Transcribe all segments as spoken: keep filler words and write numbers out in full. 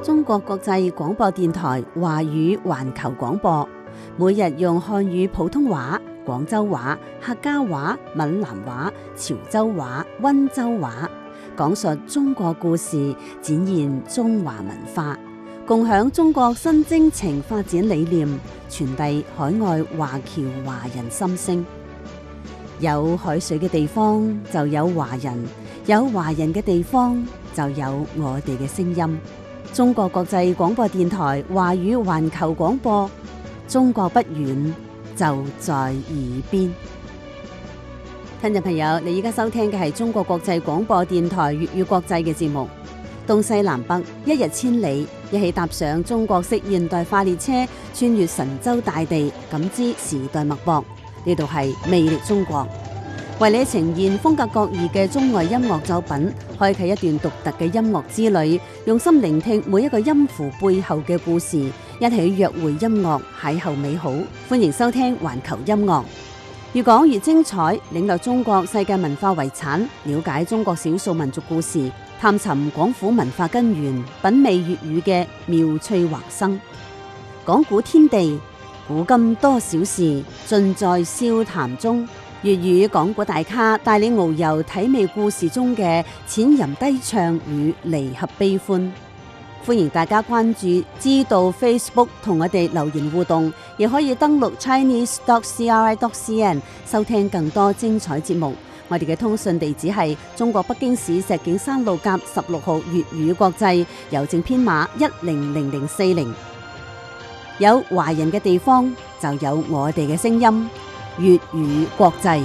中國國際廣播電台華語環球廣播，每日用漢語普通話、廣州話、客家話、閩南話、潮州話、溫州話，講述中國故事，展現中華文化，共享中國新征程發展理念，傳遞海外華僑華人心聲。有海水嘅地方就有華人，有華人嘅地方就有我哋嘅聲音。中國國際廣播電台華語環球廣播，中國不遠，就在耳邊。聽眾朋友，你而家收聽嘅係中國國際廣播電台粵語國際嘅節目。東西南北，一日千里，一起踏上中國式現代化列車，穿越神州大地，感知時代脈搏。呢度係魅力中國，為你呈現風格各異嘅中外音樂作品，開啟一段獨特嘅音樂之旅，用心聆聽每一個音符背後嘅故事，一起約會音樂，邂逅美好。歡迎收聽環球音樂，越講越精彩，領略中國世界文化遺產，了解中國少數民族故事，探尋廣府文化根源，品味粵語嘅妙趣橫生。講古天地，古今多少事，盡在笑談中。粵語講古大咖帶你遨遊體味故事中嘅淺吟低唱與離合悲歡。歡迎大家關注知道 Facebook 同我哋留言互動，亦可以登錄 chinese dot c r i dot c n 收聽更多精彩節目。我哋嘅通訊地址係中國北京市石景山路甲十六號粵語國際，郵政編碼一零零零四零。有華人嘅地方就有我哋嘅聲音，粵語國際。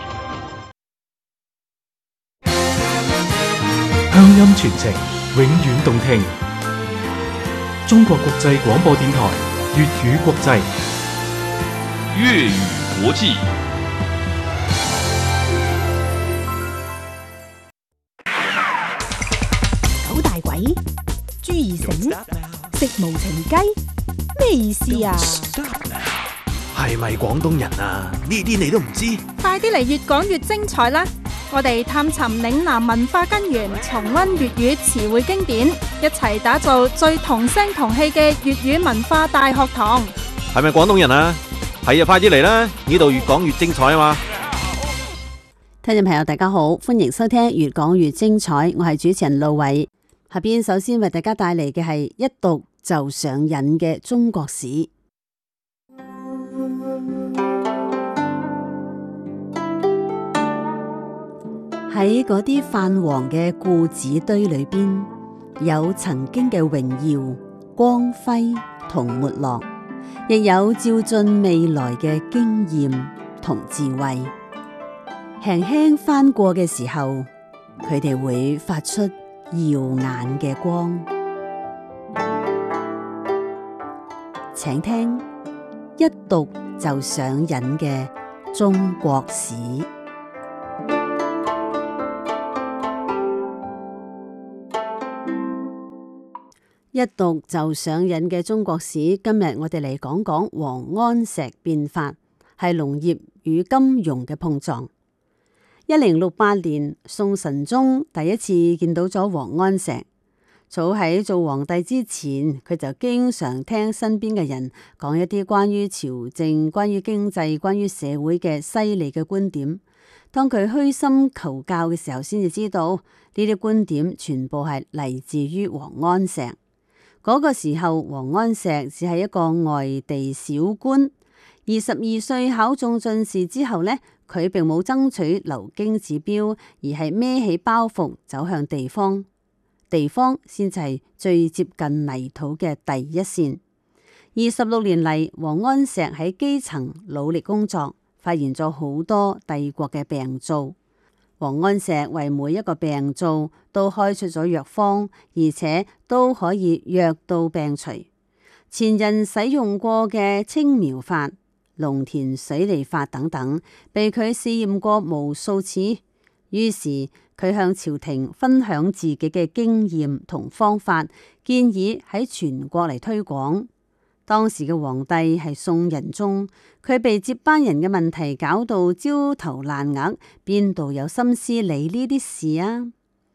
鄉音傳情，永遠動聽。中國國際廣播電台粵語國際， 粵語國際。 九大簋，朱二繩，食無情雞，咩意思啊？ 係咪廣東人啊？呢啲你都唔知？ 快啲嚟越講越精彩啦！我哋探尋嶺南文化根源，重溫粵語詞彙經典，一齊打造最同聲同氣嘅粵語文化大學堂。 係咪廣東人啊？係啊，快啲嚟啦！呢度越講越精彩啊嘛！ 聽眾朋友大家好，歡迎收聽越講越精彩，我係主持人路偉。下邊首先為大家帶嚟嘅係一讀就上癮嘅中國史。喺嗰啲泛黃嘅故紙堆裏邊，有曾經嘅榮耀、光輝同沒落，亦有照進未來嘅經驗同智慧。輕輕翻過嘅時候，佢哋會發出耀眼嘅光。請聽一讀就上癮嘅中國史。一讀就上癮嘅中國史，今日我哋嚟講講王安石變法，係農業與金融嘅碰撞。一零六八年，宋神宗第一次見到咗王安石。早喺做皇帝之前，佢就經常聽身邊嘅人講一啲關於朝政、關於經濟、關於社會嘅犀利嘅觀點。當佢虛心求教嘅時候，先至知道呢啲觀點全部係嚟自於王安石。嗰個時候，王安石只係一個外地小官。二十二歲考中進士之後呢，佢並冇爭取流經指標，而係孭起包袱走向地方。地方先至係最接近泥土嘅第一線。二十六年嚟，王安石喺基層努力工作，發現咗好多帝國嘅病灶。王安石為每一個病灶都開出咗藥方，而且都可以藥到病除。前人使用過嘅青苗法、農田水利法等等，被佢試驗過無數次。於是佢向朝廷分享自己嘅經驗同方法，建議喺全國嚟推廣。當時嘅皇帝係宋仁宗，佢被接班人嘅問題搞到焦頭爛額，邊度有心思理呢啲事啊？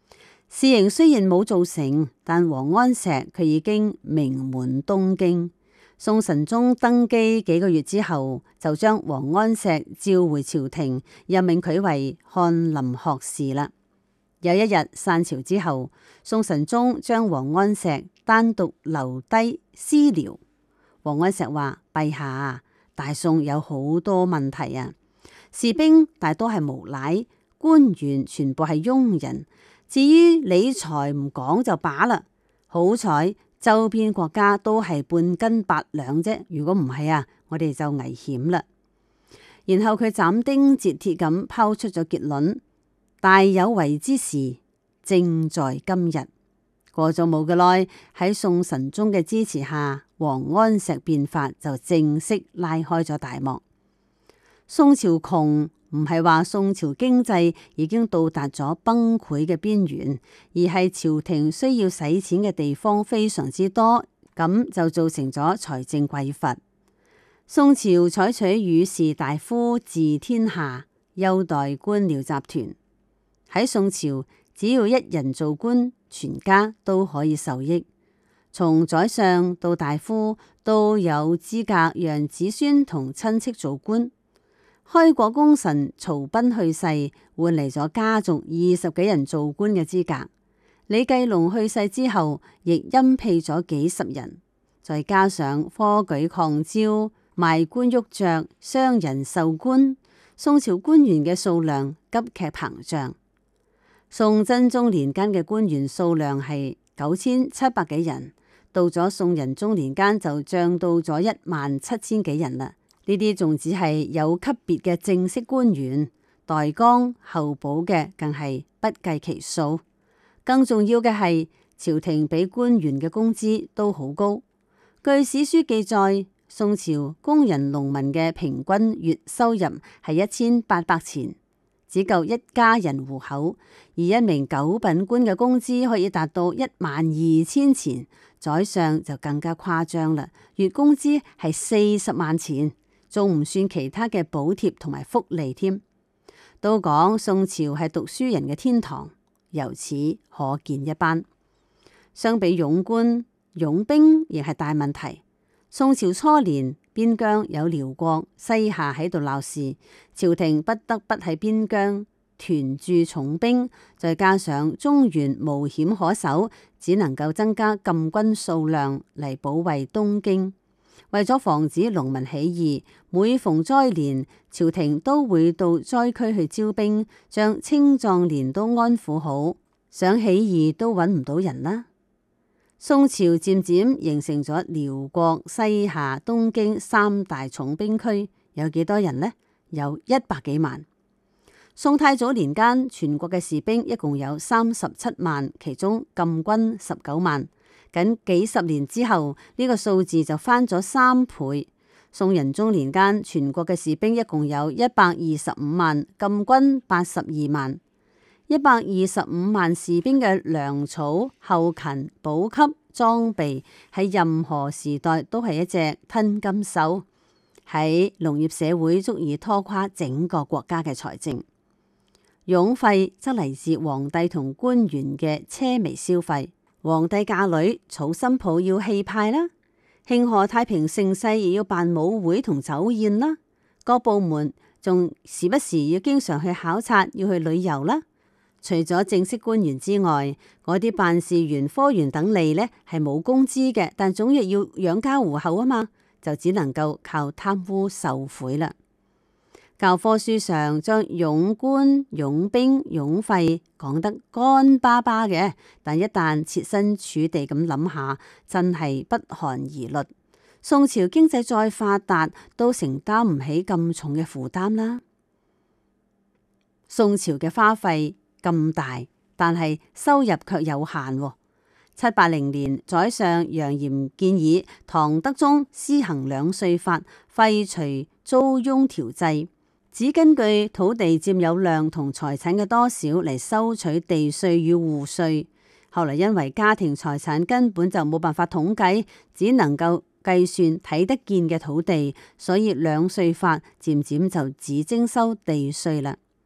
事情雖然冇做成，但王安石佢已經名滿東京。宋神宗登基幾個月之後，就將王安石召回朝廷，任命佢為翰林學士啦。有一日散朝之後，宋神宗將王安石單獨留低私聊。王安石話：陛下，大宋有好多問題啊，士兵大多係無賴，官員全部係庸人。至於理財唔講就罷啦，好彩周邊國家都係半斤八兩啫。如果唔係啊，我哋就危險啦。然後佢斬釘截鐵咁拋出咗結論：大有為之時，正在今日。過咗冇幾耐，喺宋神宗嘅支持下，王安石變法就正式拉開咗大幕。宋朝窮唔係話宋朝經濟已經到達咗崩潰嘅邊緣，而係朝廷需要使錢嘅地方非常之多，咁就造成咗財政匱乏。宋朝採取與士大夫治天下，優待官僚集團。喺宋朝，只要一人做官，全家都可以受益。從宰相到大夫都有資格讓子孫同親戚做官。開國功臣曹彬去世，換嚟咗家族二十幾人做官嘅資格。李繼隆去世之後，亦欽聘咗幾十人。再加上科舉擴招、賣官鬻爵、商人授官，宋朝官員嘅數量急劇膨脹。宋真宗年間嘅官員數量係九千七百幾人，到咗宋仁宗年間就漲到咗一萬七千幾人啦。呢啲仲只係有級別嘅正式官員，代崗候補嘅更係不計其數。更重要嘅係，朝廷俾官員嘅工資都好高。據史書記載，宋朝工人農民嘅平均月收入係一千八百錢，只夠一家人戶口；而一名九品官嘅工資可以達到一萬二千錢，宰相就更加誇張啦，月工資係四十萬錢。仲唔算其他嘅補貼同埋福利添。都講宋朝係讀書人嘅天堂，由此可見一斑。相比勇官，勇兵亦係大問題。宋朝初年，邊疆有遼國、西夏喺度鬧事，朝廷不得不喺邊疆屯駐重兵，再加上中原無險可守，只能夠增加禁軍數量嚟保衛東京。為咗防止農民起義，每逢災年，朝廷都會到災區去招兵，將青壯年都安撫好，想起義都揾唔到人啦。宋朝漸漸形成咗遼國、西夏、東京三大重兵區，有幾多人呢？有一百幾萬。宋太祖年間，全國嘅士兵一共有三十七萬，其中禁軍十九萬。僅幾十年之後，呢個數字就翻咗三倍。宋仁宗年間，全國嘅士兵一共有一百二十五萬，禁軍八十二萬。一百二十五萬士兵嘅糧草、後勤、補給、裝備，喺任何時代都係一隻吞金獸。喺農業社會，足以拖垮整個國家嘅財政。傭費則嚟自皇帝同官員嘅奢靡消費。皇帝嫁女、娶新抱要氣派啦，慶賀太平盛世亦要辦舞會同酒宴啦。各部門仲時不時要經常去考察，要去旅遊啦。除咗正式官員之外，嗰啲辦事員、科員等吏呢係冇工資嘅，但總亦要養家糊口啊嘛，就只能夠靠貪污受賄啦。教科書上將傭官、傭兵、傭費講得乾巴巴嘅，但一旦設身處地咁諗下，真係不寒而慄。宋朝經濟再發達，都承擔唔起咁重嘅負擔啦。宋朝嘅花費咁大，但係收入卻有限。七八零年，宰相楊炎建議唐德宗施行兩稅法，廢除租庸條制。只根據土地佔有量同財產嘅多少嚟收取地稅與戶稅。後來因為家庭財產根本就冇辦法統計，只能夠計算睇得見嘅土地，所以兩稅法漸漸就只徵收地稅啦。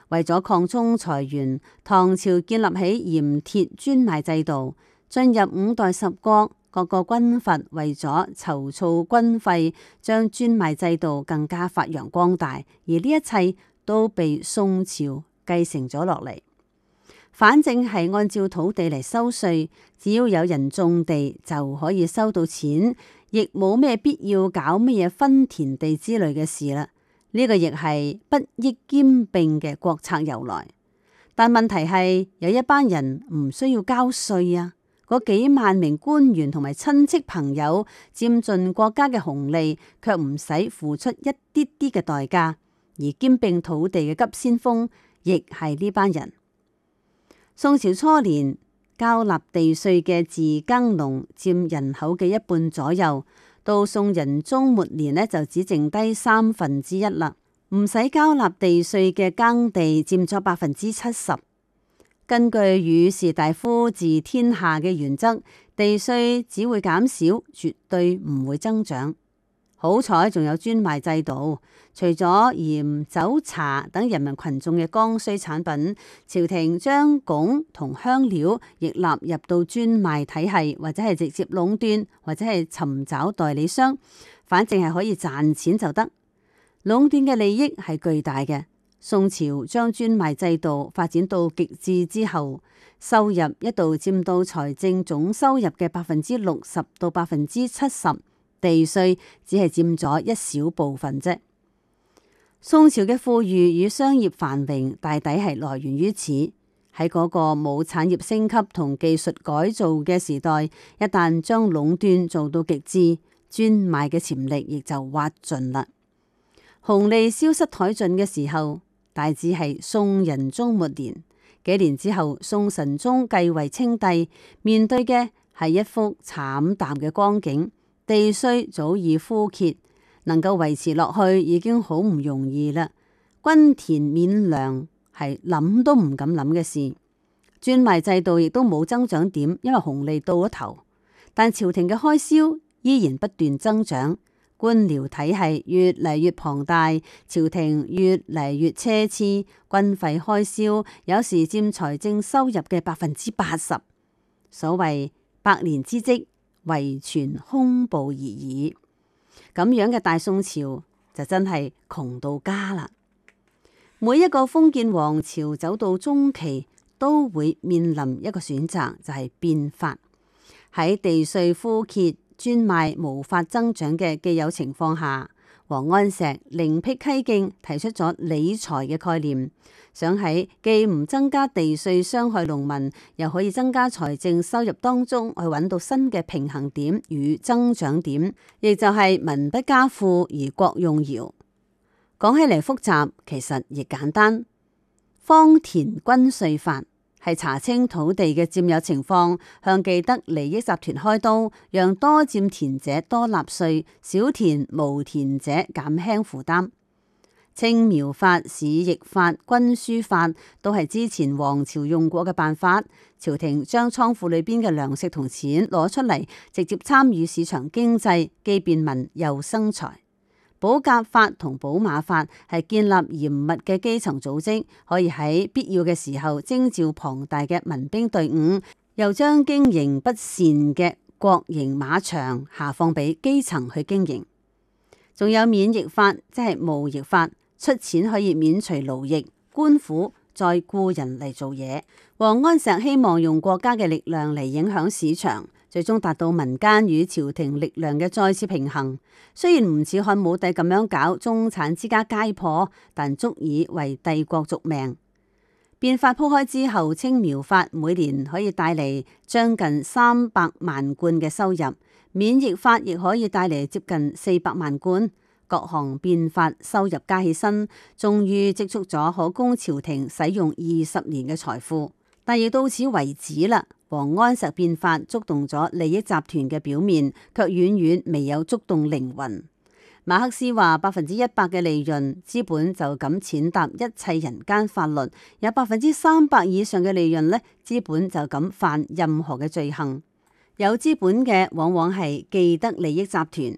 為咗擴充財源，唐朝建立起鹽鐵專賣制度。進入五代十國，各個軍閥為咗籌措軍費，將專賣制度更加發揚光大。而呢一切都被宋朝繼承咗落嚟。反正係按照土地嚟收稅，只要有人種地就可以收到錢，亦冇咩必要搞咩嘢分田地之類嘅事啦。呢個亦係不益兼並嘅國策由來。但問題係有一班人唔需要交稅啊，嗰幾萬名官員同埋親戚朋友佔盡國家嘅紅利，卻唔使付出一啲啲嘅代價。而兼並土地嘅急先鋒亦係呢班人。宋朝初年交納地稅嘅自耕農佔人口嘅一半左右，到宋仁宗末年呢，就只剩低三分之一啦。唔使交納地稅嘅耕地佔咗百分之七十。根據與士大夫治天下嘅原則，地稅只會減少，絕對唔會增長。好彩仲有專賣制度，除咗鹽、酒、茶等人民群眾嘅剛需產品，朝廷將汞同香料亦納入到專賣體系，或者係直接壟斷，或者係尋找代理商，反正係可以賺錢就得。壟斷嘅利益係巨大嘅。宋朝將專賣制度發展到極致之後，收入一度佔到財政總收入嘅百分之六十到百分之七十。地稅只係佔咗一小部分啫。宋朝嘅富裕與商業繁榮大抵係來源於此。喺嗰個冇產業升級同技術改造嘅時代，一旦將壟斷做到極致，專賣嘅潛力亦就挖盡啦。紅利消失殆盡嘅時候，大致係宋仁宗末年。幾年之後，宋神宗繼位稱帝，面對嘅係一幅慘淡嘅光景。地稅早已枯竭，能夠維持落去已經好唔容易啦。均田免糧係諗都唔敢諗嘅事。專賣制度亦都冇增長點，因為紅利到咗頭。但朝廷嘅開銷依然不斷增長，官僚體系越嚟越龐大，朝廷越嚟越奢侈，軍費開銷有時佔財政收入嘅百分之八十。所謂百年之積，遺存空報而已。咁樣嘅大宋朝就真係窮到家啦。每一個封建王朝走到中期，都會面臨一個選擇，就係變法。喺地稅枯竭、專賣無法增長嘅既有情況下，王安石另闢蹊徑，提出咗理財嘅概念，想喺既唔增加地稅傷害農民，又可以增加財政收入當中去揾到新嘅平衡點與增長點，亦就係民不加賦而國用徭。講起嚟複雜，其實亦簡單。荒田均稅法係查清土地嘅佔有情況，向既得利益集團開刀，讓多佔田者多納稅，少田無田者減輕負擔。青苗法、市役法、軍書法都係之前王朝用過嘅辦法。朝廷將倉庫裏邊嘅糧食同錢攞出嚟，直接參與市場經濟，既便民又生財。保甲法同保馬法係建立嚴密嘅基層組織，可以喺必要嘅時候徵召龐大嘅民兵隊伍，又將經營不善嘅國營馬場下放俾基層去經營。仲有免役法，即係無役法，出錢可以免除勞役，官府再雇人嚟做嘢。王安石希望用國家嘅力量嚟影響市場，最終達到民間與朝廷力量嘅再次平衡。雖然唔似漢武帝咁樣搞中產之家皆破，但足以為帝國續命。變法鋪開之後，青苗法每年可以帶嚟將近三百萬貫嘅收入，免役法亦可以帶嚟接近四百萬貫。各項變法收入加起身，終於積蓄咗可供朝廷使用二十年嘅財富。但亦到此為止啦。王安石變法觸動咗利益集團嘅表面，卻遠遠未有觸動靈魂。馬克思話：百分之一百嘅利潤，資本就咁踐踏一切人間法律；有百分之三百以上嘅利潤呢，資本就咁犯任何嘅罪行。有資本嘅往往係既得利益集團。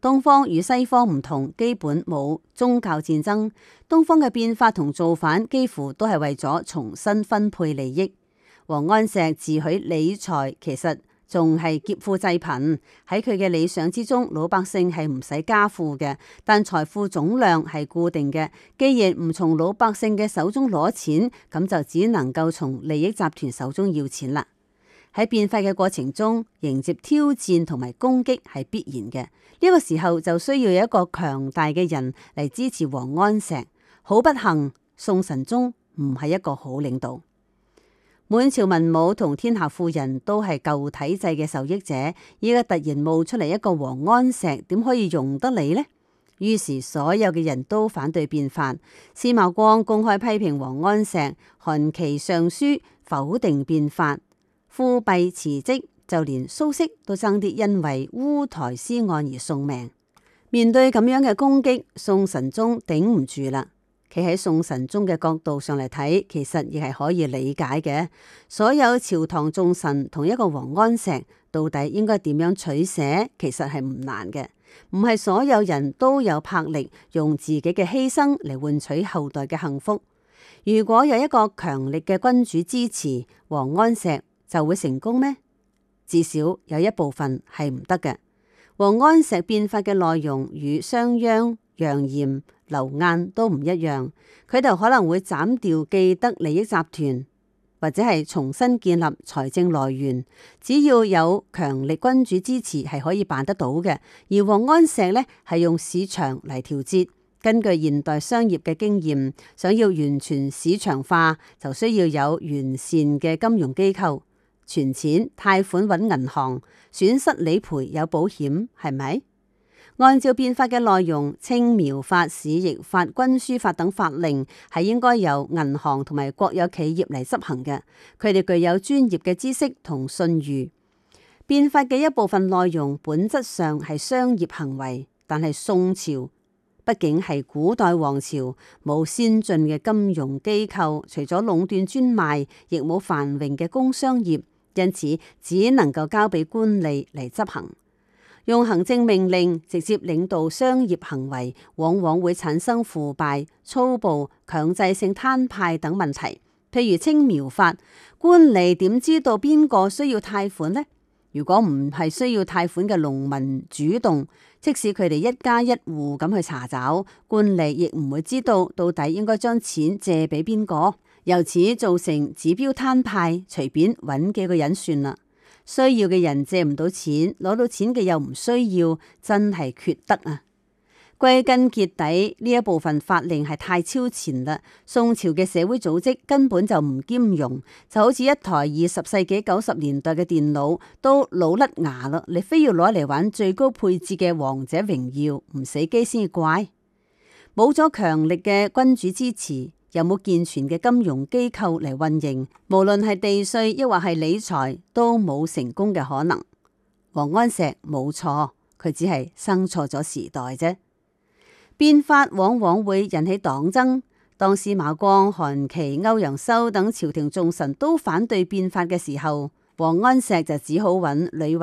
東方與西方唔同，基本冇宗教戰爭。東方嘅變法同造反幾乎都係為咗重新分配利益。王安石自詡理財，其實仲係劫富濟貧。喺佢嘅理想之中，老百姓係唔使加富嘅，但財富總量係固定嘅。既然唔從老百姓嘅手中攞錢，咁就只能夠從利益集團手中要錢啦。喺變法嘅過程中，迎接挑戰同埋攻擊係必然嘅。呢個時候就需要有一個強大嘅人嚟支持王安石。好不幸，宋神宗唔係一個好領導。滿朝文武同天下富人都係舊體制嘅受益者，而家突然冒出嚟一個王安石，點可以容得你呢？於是所有嘅人都反對變法。司馬光公開批評王安石，韓琦上書否定變法。富弼辭職，就連蘇軾都爭啲因為烏台詩案而送命。面對咁樣嘅攻擊，宋神宗頂唔住啦。企喺宋神宗嘅角度上嚟睇，其實亦係可以理解嘅。所有朝堂眾臣同一個王安石，到底應該點樣取捨，其實係唔難嘅。唔係所有人都有魄力用自己嘅犧牲嚟換取後代嘅幸福。如果有一個強力嘅君主支持，王安石就會成功咩？至少有一部分係唔得嘅。王安石變法嘅內容與商鞅、楊炎、劉晏都唔一樣，佢哋可能會斬掉既得利益集團，或者係重新建立財政來源。只要有強力君主支持，係可以辦得到嘅。而王安石呢，係用市場嚟調節。根據現代商業嘅經驗，想要完全市場化，就需要有完善嘅金融機構。存錢、貸款揾銀行，損失理賠有保險，係咪？按照變法嘅內容，青苗法、市易法、軍書法等法令係應該由銀行同埋國有企業嚟執行嘅，佢哋具有專業嘅知識同信譽。變法嘅一部分內容本質上係商業行為，但係宋朝畢竟係古代王朝，冇先進嘅金融機構，除咗壟斷專賣，亦冇繁榮嘅工商業。因此，只能夠交俾官吏嚟執行，用行政命令直接領導商業行為，往往會產生腐敗、粗暴、強制性攤派等問題。譬如青苗法，官吏點知道邊個需要貸款呢？如果唔係需要貸款嘅農民主動，即使佢哋一家一戶咁去查找，官吏亦唔會知道到底應該將錢借俾邊個。由此造成指標攤派，隨便揾幾個人算啦。需要嘅人借唔到錢，攞到錢嘅又唔需要，真係缺德啊！歸根結底，呢一部分法令係太超前啦。宋朝嘅社會組織根本就唔兼容，就好似一台二十世紀九十年代嘅電腦都老甩牙啦，你非要攞嚟玩最高配置嘅王者榮耀，唔死機先怪。冇咗強力嘅君主支持，有冇健全嘅金融機構嚟運營，無論係地稅抑或係理財，都冇成功嘅可能。王安石冇錯，佢只係生錯咗時代啫。變法往往會引起黨爭，當司馬光、韓琦、歐陽修等朝廷重臣都反對變法嘅時候，王安石就只好揾呂